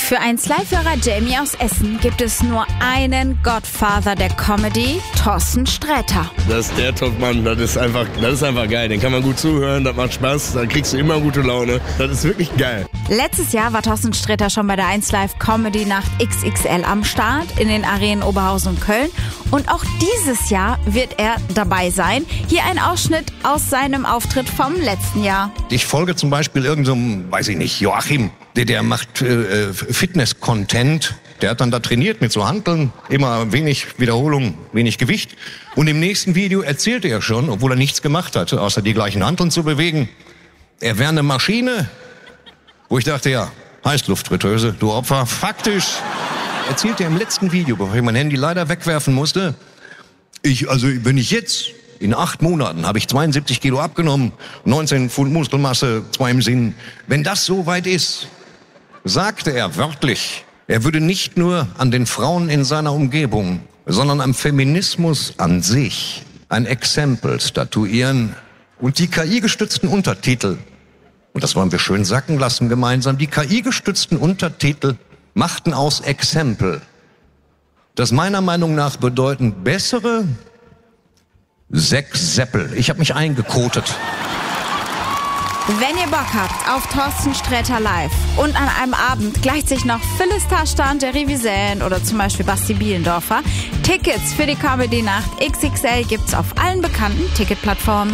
Für einen Live-Hörer Jamie aus Essen gibt es nur einen Godfather der Comedy, Thorsten Sträter. Das ist der Top-Mann, das ist einfach geil. Den kann man gut zuhören, das macht Spaß, da kriegst du immer gute Laune. Das ist wirklich geil. Letztes Jahr war Thorsten Sträter schon bei der 1Live Comedy Nacht XXL am Start in den Arenen Oberhausen und Köln. Und auch dieses Jahr wird er dabei sein. Hier ein Ausschnitt aus seinem Auftritt vom letzten Jahr. Ich folge zum Beispiel irgendeinem, weiß ich nicht, Joachim, der macht Fitness-Content. Der hat dann da trainiert mit so Hanteln, immer wenig Wiederholung, wenig Gewicht. Und im nächsten Video erzählte er schon, obwohl er nichts gemacht hatte, außer die gleichen Hanteln zu bewegen, er wäre eine Maschine. Wo ich dachte, ja, Heißluftfritteuse, du Opfer. Faktisch erzählte er im letzten Video, bevor ich mein Handy leider wegwerfen musste, wenn ich jetzt in 8 Monaten habe ich 72 Kilo abgenommen, 19 Pfund Muskelmasse, 2 im Sinn. Wenn das so weit ist, sagte er wörtlich, er würde nicht nur an den Frauen in seiner Umgebung, sondern am Feminismus an sich ein Exempel statuieren. Und die KI-gestützten Untertitel, und das wollen wir schön sacken lassen gemeinsam, die KI-gestützten Untertitel machten aus Exempel, das meiner Meinung nach bedeuten bessere 6 Seppel. Ich habe mich eingekotet. Wenn ihr Bock habt auf Thorsten Sträter live und an einem Abend gleicht sich noch Phyllis Taschtan, Jerry Wiesel oder zum Beispiel Basti Bielendorfer, Tickets für die Comedy Nacht XXL gibt's auf allen bekannten Ticketplattformen.